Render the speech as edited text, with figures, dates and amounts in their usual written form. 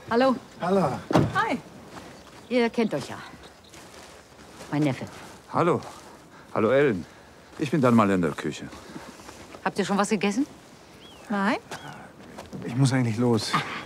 Hallo. Hallo. Hi. Ihr kennt euch ja. Mein Neffe. Hallo. Hallo, Ellen. Ich bin dann mal in der Küche. Habt ihr schon was gegessen? Ich muss eigentlich los.